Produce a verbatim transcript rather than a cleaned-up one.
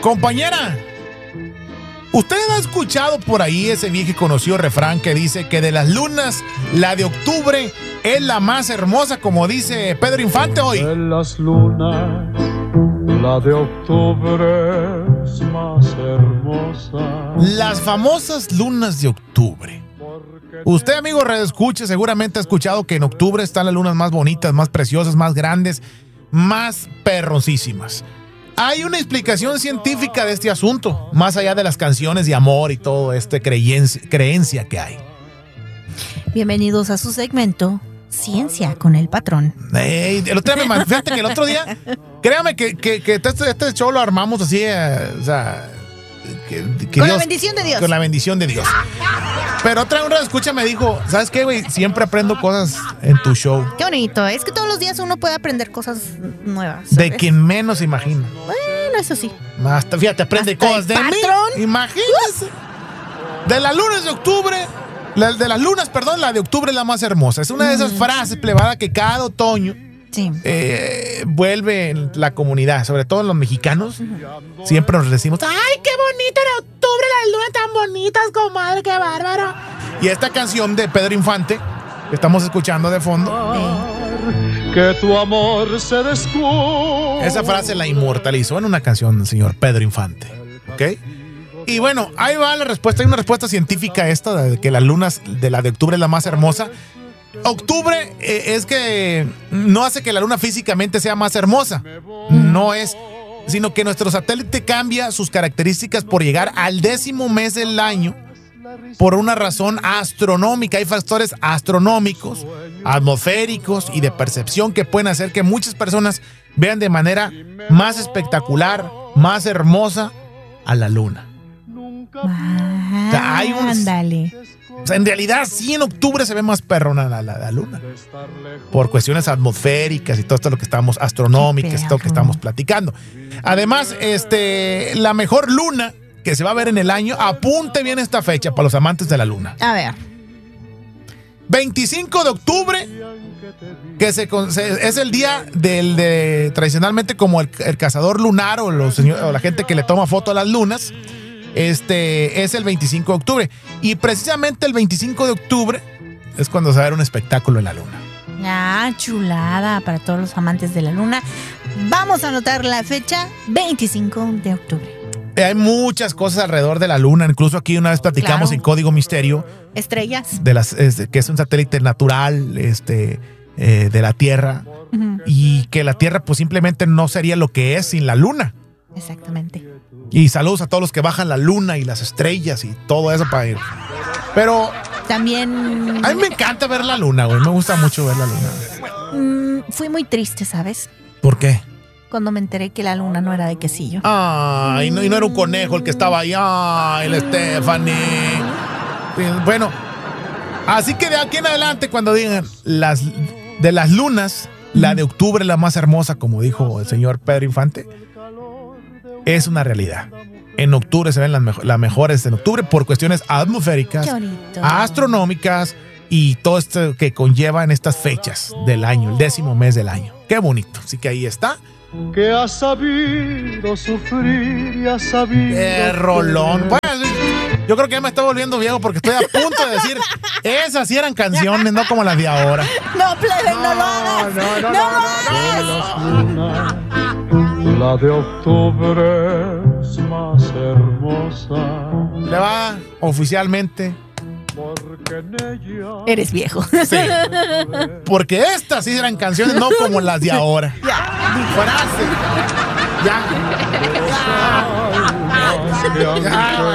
Compañera, ¿usted ha escuchado por ahí ese viejo y conocido refrán que dice que de las lunas, la de octubre es la más hermosa, como dice Pedro Infante hoy? De las lunas, la de octubre es más hermosa. Las famosas lunas de octubre. Usted, amigo redescuche, seguramente ha escuchado que en octubre están las lunas más bonitas, más preciosas, más grandes, más perroncísimas. Hay una explicación científica de este asunto, más allá de las canciones de amor y todo este creencia, creencia que hay. Bienvenidos a su segmento Ciencia con el Patrón. Hey, el otro día me mandó, fíjate que el otro día, créame que, que, que este, este show lo armamos así, eh, o sea, que, que con Dios, la bendición de Dios. Con la bendición de Dios. Pero otra vez escucha me dijo, ¿sabes qué, güey? Siempre aprendo cosas en tu show. Qué bonito, es que todos los días uno puede aprender cosas nuevas. De ¿sabes? quien menos imagina. Bueno, eso sí. Hasta, fíjate, aprende Hasta cosas de el mí. patrón. Imagínese. De las lunas de octubre, la, de las lunas, perdón, la de octubre es la más hermosa. Es una de esas frases plebadas que cada otoño Sí. eh, vuelve en la comunidad, sobre todo los mexicanos. Siempre nos decimos, ¡ay, qué bonito en octubre, las lunas tan bonitas, comadre, qué bárbaro! Y esta canción de Pedro Infante, que estamos escuchando de fondo, Sí. Que tu amor se descubre. esa frase la inmortalizó en una canción del señor Pedro Infante. ¿Ok? Y bueno, ahí va la respuesta. Hay una respuesta científica esta de que las lunas de la de octubre es la más hermosa. Octubre eh, es que no hace que la luna físicamente sea más hermosa. No es, sino que nuestro satélite cambia sus características por llegar al décimo mes del año por una razón astronómica. Hay factores astronómicos, atmosféricos y de percepción que pueden hacer que muchas personas vean de manera más espectacular, más hermosa a la luna. Ah, O sea, hay un- ándale. O sea, en realidad sí en octubre se ve más perrona la, la, la luna. Por cuestiones atmosféricas y todo esto lo que estamos, astronómicas, Qué todo lo que perro. estamos platicando. Además, este, la mejor luna que se va a ver en el año, apunte bien esta fecha para los amantes de la luna. A ver. veinticinco de octubre, que se, con- se- es el día del de tradicionalmente como el, el cazador lunar o, los señor- o la gente que le toma foto a las lunas. Este es el veinticinco de octubre. Y precisamente el veinticinco de octubre es cuando se va a ver un espectáculo en la luna. Ah, chulada para todos los amantes de la luna. Vamos a anotar la fecha veinticinco de octubre. Eh, Hay muchas cosas alrededor de la luna. Incluso aquí una vez platicamos Claro. en Código Misterio Estrellas. de las, es- que es un satélite natural este, eh, de la Tierra. Ujú. Y que la Tierra pues simplemente no sería lo que es sin la luna. Exactamente. Y saludos a todos los que bajan la luna y las estrellas y todo eso para ir. Pero También a mí me encanta ver la luna, güey. Me gusta mucho ver la luna. mm, fui muy triste, ¿sabes? ¿Por qué? Cuando me enteré que la luna no era de quesillo. Ay, no, y no era un conejo el que estaba ahí. Ay, el Stephanie. Y bueno, así que de aquí en adelante, cuando digan las de las lunas, la de octubre es la más hermosa, como dijo el señor Pedro Infante, es una realidad. En octubre se ven las, mejo- las mejores en octubre por cuestiones atmosféricas, Qué bonito. astronómicas y todo esto que conlleva en estas fechas del año, el décimo mes del año. Qué bonito. Así que ahí está. Que has sabido sufrir y has sabido. ¡Qué rolón! Bueno, yo creo que ya me estoy volviendo viejo porque estoy a punto de decir, esas sí eran canciones, no como las de ahora. No, plebe, no, lo hagas. no, no, No, no, lo no, hagas. Luna, la de octubre es más hermosa. Le va oficialmente. Porque en ella. Eres viejo. Sí. Porque estas sí eran canciones, no como las de ahora. Frase. Ya. Almas que han Ya.